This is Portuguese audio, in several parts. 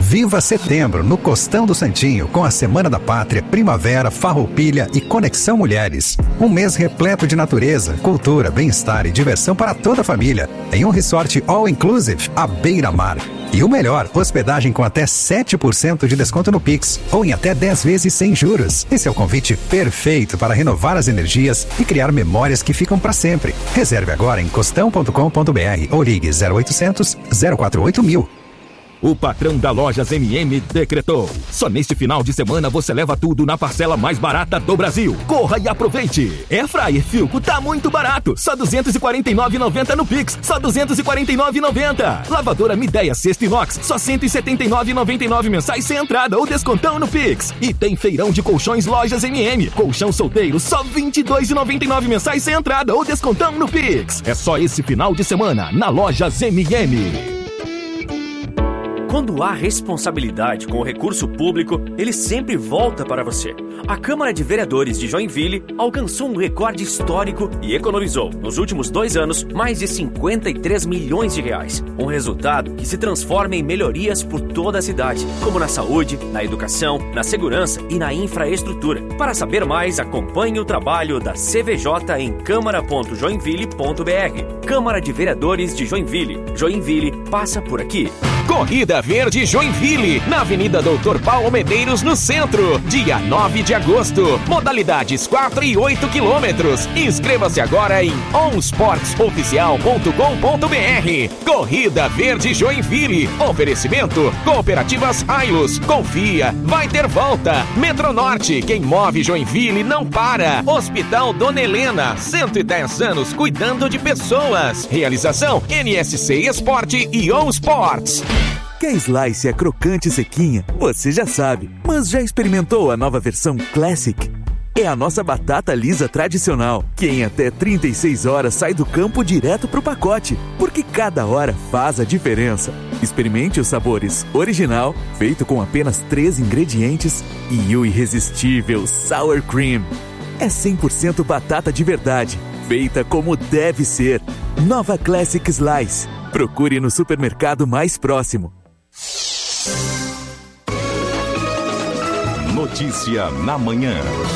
Viva Setembro no Costão do Santinho, com a Semana da Pátria, Primavera, Farroupilha e Conexão Mulheres. Um mês repleto de natureza, cultura, bem-estar e diversão para toda a família, em um resort all-inclusive à beira-mar. E o melhor, hospedagem com até 7% de desconto no Pix, ou em até 10 vezes sem juros. Esse é o convite perfeito para renovar as energias e criar memórias que ficam para sempre. Reserve agora em costão.com.br ou ligue 0800 048 1000. O patrão da Lojas MM decretou: só neste final de semana você leva tudo na parcela mais barata do Brasil. Corra e aproveite! Airfryer Philco tá muito barato, só R$ 249,90 no Pix, só R$ 249,90. Lavadora Midea Sexta Inox, só R$ 179,99 mensais sem entrada ou descontão no Pix. E tem feirão de colchões Lojas MM, colchão solteiro só R$ 22,99 mensais sem entrada ou descontão no Pix. É só esse final de semana na Lojas MM. Quando há responsabilidade com o recurso público, ele sempre volta para você. A Câmara de Vereadores de Joinville alcançou um recorde histórico e economizou, nos últimos 2 anos, mais de 53 milhões de reais. Um resultado que se transforma em melhorias por toda a cidade, como na saúde, na educação, na segurança e na infraestrutura. Para saber mais, acompanhe o trabalho da CVJ em câmara.joinville.br. Câmara de Vereadores de Joinville. Joinville passa por aqui. Corrida Verde Joinville, na Avenida Doutor Paulo Medeiros, no centro, dia 9 de agosto. Modalidades 4 e 8 quilômetros. Inscreva-se agora em onsportsoficial.com.br. Corrida Verde Joinville. Oferecimento: Cooperativas Ailos. Confia, vai ter volta. Metronorte, quem move Joinville não para. Hospital Dona Helena, 110 anos cuidando de pessoas. Realização: NSC Esporte e On Sports. Quer slice crocante e sequinha? Você já sabe, mas já experimentou a nova versão Classic? É a nossa batata lisa tradicional, que em até 36 horas sai do campo direto pro pacote, porque cada hora faz a diferença. Experimente os sabores original, feito com apenas 3 ingredientes, e o irresistível Sour Cream. É 100% batata de verdade, feita como deve ser. Nova Classic Slice. Procure no supermercado mais próximo. Notícia na manhã.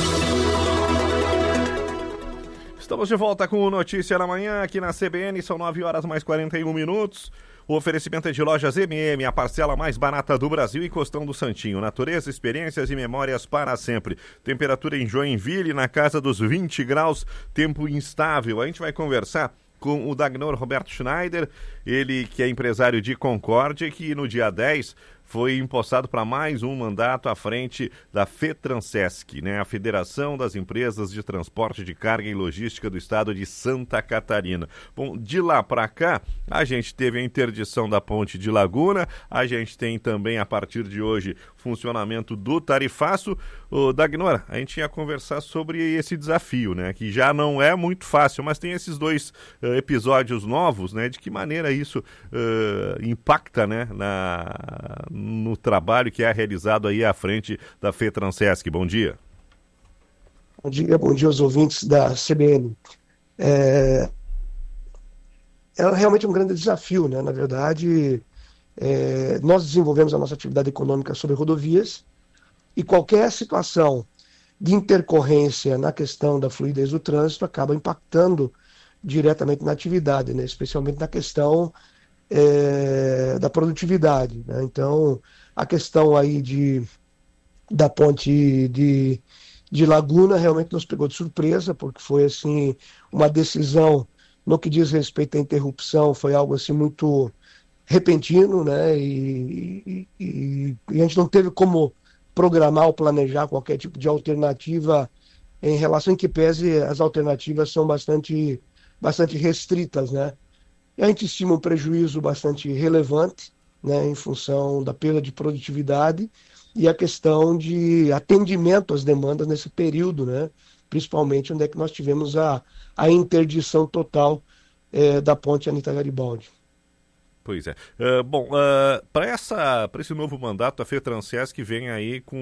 Estamos de volta com o Notícia na Manhã aqui na CBN, são 9 horas mais 41 minutos. O oferecimento é de Lojas MM, a parcela mais barata do Brasil e Costão do Santinho. Natureza, experiências e memórias para sempre. Temperatura em Joinville na casa dos 20 graus, tempo instável. A gente vai conversar com o Dagnor Roberto Schneider, ele que é empresário de Concórdia e que no dia 10 foi empossado para mais um mandato à frente da FETRANSESC, né? A Federação das Empresas de Transporte de Carga e Logística do Estado de Santa Catarina. Bom, de lá para cá, a gente teve a interdição da ponte de Laguna, a gente tem também, a partir de hoje, funcionamento do tarifaço. Ô, Dagnor, a gente ia conversar sobre esse desafio, né? Que já não é muito fácil, mas tem esses 2 episódios novos, né? De que maneira isso impacta, né? No trabalho que é realizado aí à frente da FETRANSESC. Bom dia. Bom dia aos ouvintes da CBN. É realmente um grande desafio, né? Na verdade, nós desenvolvemos a nossa atividade econômica sobre rodovias e qualquer situação de intercorrência na questão da fluidez do trânsito acaba impactando diretamente na atividade, né? Especialmente na questão da produtividade, né? Então, a questão aí da ponte de Laguna realmente nos pegou de surpresa, porque foi assim uma decisão no que diz respeito à interrupção, foi algo assim muito repentino, né? E a gente não teve como programar ou planejar qualquer tipo de alternativa em relação, em que pese as alternativas são bastante restritas, né? E a gente estima um prejuízo bastante relevante, né, em função da perda de produtividade e a questão de atendimento às demandas nesse período, né, principalmente onde é que nós tivemos a interdição total da ponte Anita Garibaldi. Pois é. Para esse novo mandato, a FETRANSESC vem aí com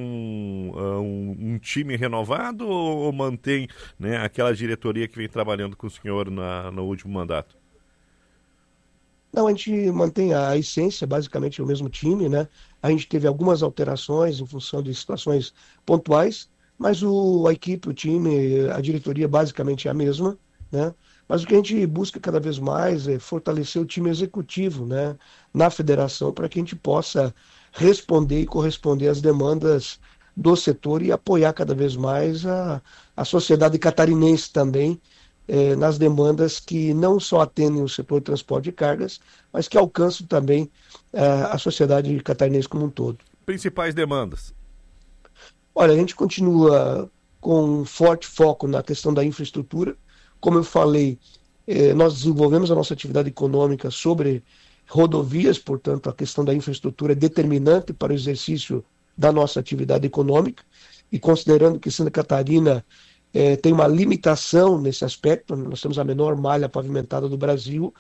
um time renovado ou mantém, né, aquela diretoria que vem trabalhando com o senhor no último mandato? Não, a gente mantém a essência, basicamente o mesmo time, né? A gente teve algumas alterações em função de situações pontuais, mas a equipe, o time, a diretoria basicamente é a mesma, né? Mas o que a gente busca cada vez mais é fortalecer o time executivo, né, na federação, para que a gente possa responder e corresponder às demandas do setor e apoiar cada vez mais a sociedade catarinense também, nas demandas que não só atendem o setor de transporte de cargas, mas que alcançam também a sociedade catarinense como um todo. Principais demandas? Olha, a gente continua com um forte foco na questão da infraestrutura. Como eu falei, nós desenvolvemos a nossa atividade econômica sobre rodovias, portanto, a questão da infraestrutura é determinante para o exercício da nossa atividade econômica, e considerando que Santa Catarina tem uma limitação nesse aspecto, nós temos a menor malha pavimentada do Brasil,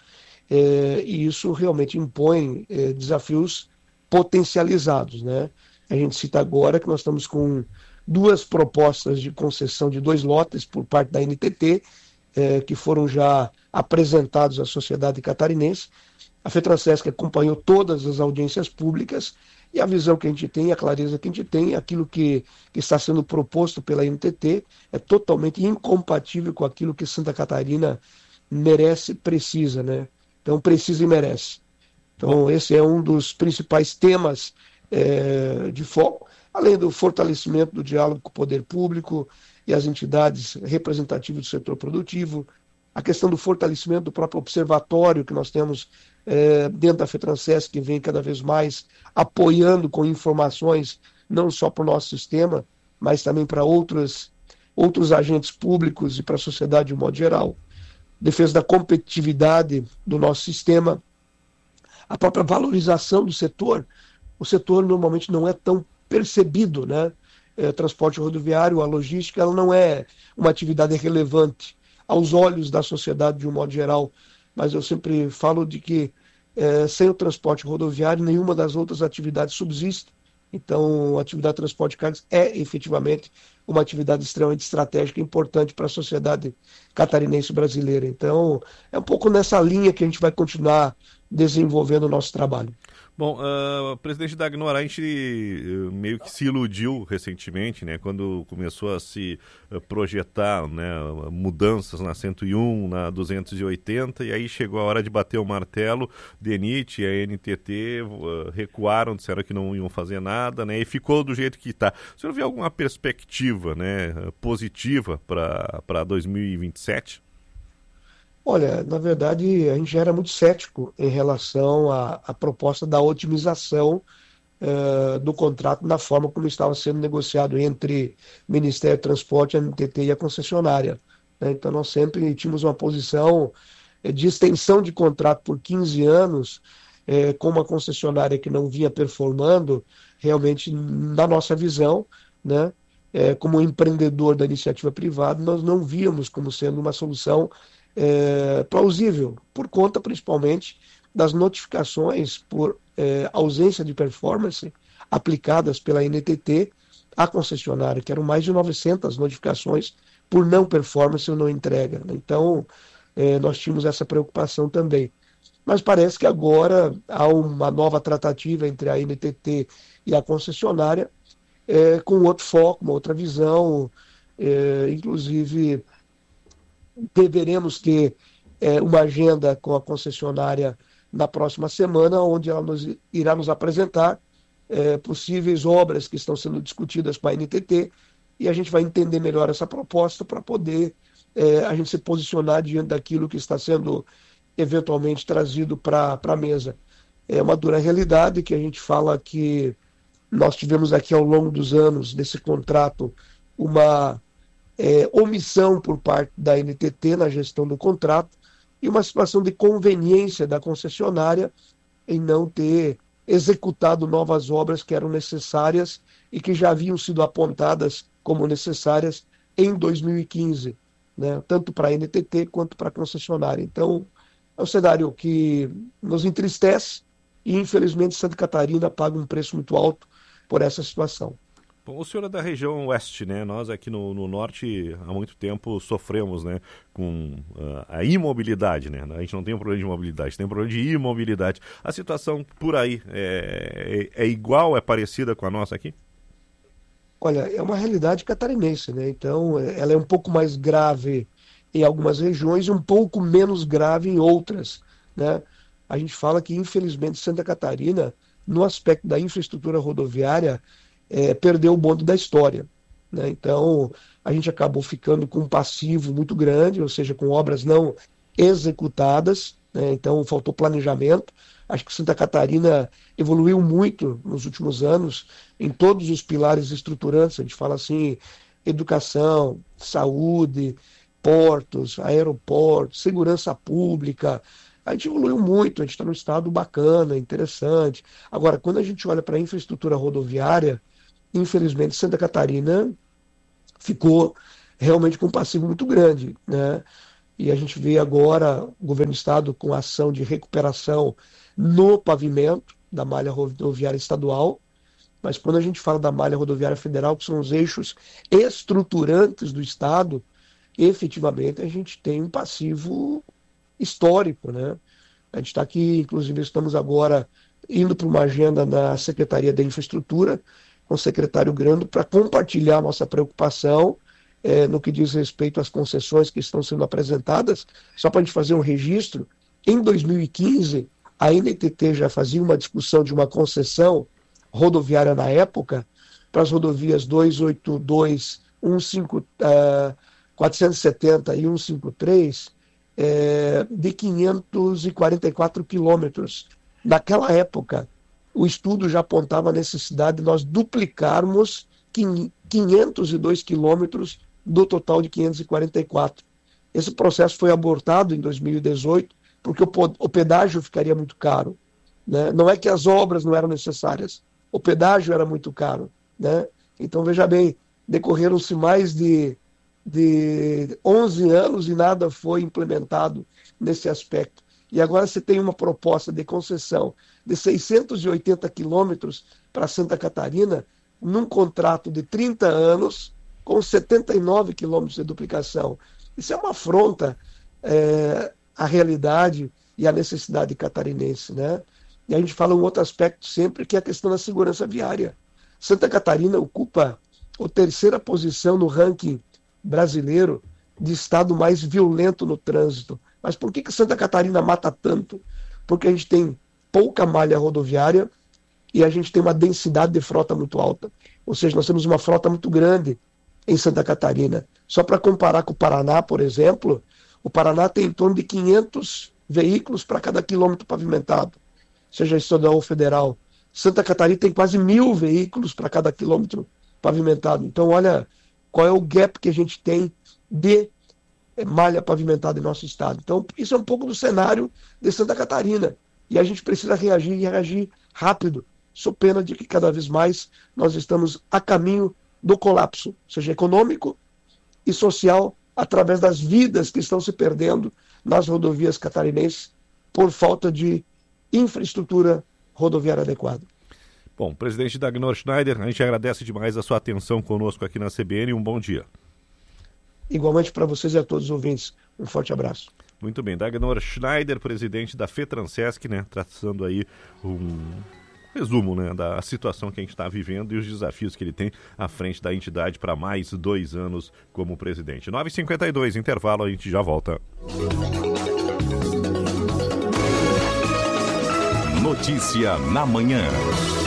e isso realmente impõe desafios potencializados, né? A gente cita agora que nós estamos com 2 propostas de concessão de 2 lotes por parte da NTT, que foram já apresentados à sociedade catarinense. A FETRANSESC acompanhou todas as audiências públicas, e a visão que a gente tem, a clareza que a gente tem, aquilo que está sendo proposto pela NTT é totalmente incompatível com aquilo que Santa Catarina merece e precisa, né? Então, precisa e merece. Então, esse é um dos principais temas de foco, além do fortalecimento do diálogo com o poder público e as entidades representativas do setor produtivo, a questão do fortalecimento do próprio observatório que nós temos dentro da FETRANSESC, que vem cada vez mais apoiando com informações, não só para o nosso sistema, mas também para outros agentes públicos e para a sociedade de um modo geral. Defesa da competitividade do nosso sistema, a própria valorização do setor. O setor normalmente não é tão percebido, né? Transporte rodoviário, a logística, ela não é uma atividade relevante aos olhos da sociedade de um modo geral, mas eu sempre falo de que sem o transporte rodoviário nenhuma das outras atividades subsiste. Então, a atividade de transporte de cargas é efetivamente uma atividade extremamente estratégica e importante para a sociedade catarinense brasileira. Então, é um pouco nessa linha que a gente vai continuar desenvolvendo o nosso trabalho. Bom, presidente Dagnor, a gente meio que se iludiu recentemente, né, quando começou a se projetar, né, mudanças na 101, na 280, e aí chegou a hora de bater o martelo. DENIT e a NTT recuaram, disseram que não iam fazer nada, né, e ficou do jeito que está. O senhor vê alguma perspectiva, né, positiva para 2027? Olha, na verdade, a gente já era muito cético em relação à proposta da otimização do contrato na forma como estava sendo negociado entre o Ministério do Transporte, a NTT e a concessionária, né? Então, nós sempre tínhamos uma posição de extensão de contrato por 15 anos, com uma concessionária que não vinha performando, realmente, na nossa visão, né? Como empreendedor da iniciativa privada, nós não víamos como sendo uma solução plausível, por conta principalmente das notificações por ausência de performance aplicadas pela NTT à concessionária, que eram mais de 900 notificações por não performance ou não entrega. Então, nós tínhamos essa preocupação também. Mas parece que agora há uma nova tratativa entre a NTT e a concessionária, com outro foco, uma outra visão, inclusive deveremos ter uma agenda com a concessionária na próxima semana, onde ela irá nos apresentar possíveis obras que estão sendo discutidas com a NTT, e a gente vai entender melhor essa proposta para poder a gente se posicionar diante daquilo que está sendo eventualmente trazido para a mesa. É uma dura realidade que a gente fala que nós tivemos aqui ao longo dos anos desse contrato uma omissão por parte da NTT na gestão do contrato e uma situação de conveniência da concessionária em não ter executado novas obras que eram necessárias e que já haviam sido apontadas como necessárias em 2015, né? Tanto para a NTT quanto para a concessionária. Então, é um cenário que nos entristece e, infelizmente, Santa Catarina paga um preço muito alto por essa situação. Bom, o senhor é da região oeste, né? Nós aqui no norte há muito tempo sofremos, né, com a imobilidade, né? A gente não tem um problema de mobilidade, tem um problema de imobilidade. A situação por aí é igual, é parecida com a nossa aqui? Olha, é uma realidade catarinense, né? Então, ela é um pouco mais grave em algumas regiões e um pouco menos grave em outras, né? A gente fala que, infelizmente, Santa Catarina, no aspecto da infraestrutura rodoviária, perdeu o bonde da história, né? Então, a gente acabou ficando com um passivo muito grande, ou seja, com obras não executadas, né? Então, faltou planejamento. Acho que Santa Catarina evoluiu muito nos últimos anos em todos os pilares estruturantes. A gente fala assim, educação, saúde, portos, aeroportos, segurança pública. A gente evoluiu muito, a gente está num estado bacana, interessante. Agora, quando a gente olha para a infraestrutura rodoviária, infelizmente, Santa Catarina ficou realmente com um passivo muito grande, né? E a gente vê agora o governo do estado com ação de recuperação no pavimento da malha rodoviária estadual, mas quando a gente fala da malha rodoviária federal, que são os eixos estruturantes do estado, efetivamente a gente tem um passivo histórico, né? A gente está aqui, inclusive estamos agora indo para uma agenda na Secretaria da Infraestrutura, com o secretário Grando, para compartilhar a nossa preocupação no que diz respeito às concessões que estão sendo apresentadas. Só para a gente fazer um registro, em 2015, a NTT já fazia uma discussão de uma concessão rodoviária na época, para as rodovias 282, 470 e 153, de 544 quilômetros. Naquela época, o estudo já apontava a necessidade de nós duplicarmos 502 quilômetros do total de 544. Esse processo foi abortado em 2018, porque o pedágio ficaria muito caro, né? Não é que as obras não eram necessárias, o pedágio era muito caro, né? Então, veja bem, decorreram-se mais de 11 anos e nada foi implementado nesse aspecto. E agora você tem uma proposta de concessão de 680 quilômetros para Santa Catarina, num contrato de 30 anos, com 79 quilômetros de duplicação. Isso é uma afronta à realidade e à necessidade catarinense, né? E a gente fala um outro aspecto sempre, que é a questão da segurança viária. Santa Catarina ocupa a 3ª posição no ranking brasileiro de estado mais violento no trânsito. Mas por que Santa Catarina mata tanto? Porque a gente tem pouca malha rodoviária e a gente tem uma densidade de frota muito alta. Ou seja, nós temos uma frota muito grande em Santa Catarina. Só para comparar com o Paraná, por exemplo, o Paraná tem em torno de 500 veículos para cada quilômetro pavimentado, seja estadual ou federal. Santa Catarina tem quase 1.000 veículos para cada quilômetro pavimentado. Então, olha qual é o gap que a gente tem de malha pavimentada em nosso estado. Então, isso é um pouco do cenário de Santa Catarina. E a gente precisa reagir e reagir rápido, sob pena de que cada vez mais nós estamos a caminho do colapso, seja econômico e social, através das vidas que estão se perdendo nas rodovias catarinenses por falta de infraestrutura rodoviária adequada. Bom, presidente Dagnor Schneider, a gente agradece demais a sua atenção conosco aqui na CBN. Um bom dia. Igualmente para vocês e a todos os ouvintes. Um forte abraço. Muito bem. Dagnor Schneider, presidente da FETRANSESC, né, traçando aí um resumo, né, da situação que a gente está vivendo e os desafios que ele tem à frente da entidade para mais 2 anos como presidente. 9h52, intervalo, a gente já volta. Notícia na manhã.